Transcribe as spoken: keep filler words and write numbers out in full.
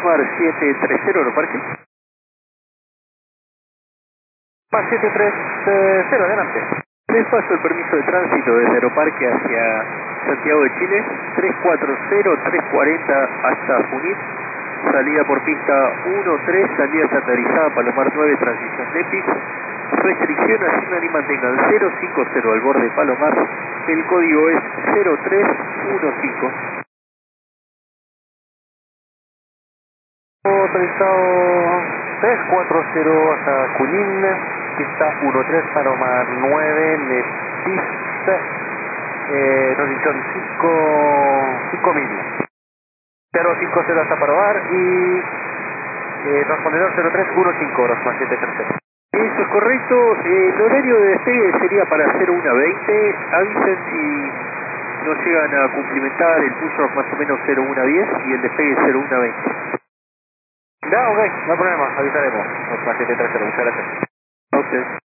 Palomar siete tres cero, Aeroparque. Más siete tres cero, adelante. Les paso el permiso de tránsito desde Aeroparque hacia Santiago de Chile, tres cuatro cero, tres cuarenta hasta Junín, salida por pista uno tres, salida estandarizada Palomar nueve, transición de Epix, restricción asignan y mantengan cero cinco cero al borde Palomar, el código es cero tres uno cinco. Autorizado tres cuatro cero hasta Junín, pista uno tres, Palomar nueve, Lepis, eh, transición cinco mil. cero cinco cero hasta Palomar y eh, transpondedor cero tres uno cinco, horas más siete tres cero. Eso es correcto, eh, el horario de despegue sería para cero uno veinte, avisen si no llegan a cumplimentar el push-off más o menos cero uno diez y el despegue cero uno veinte. Ya, ok, no hay problema, avisaremos. Más siete tres cero, muchas gracias. A usted.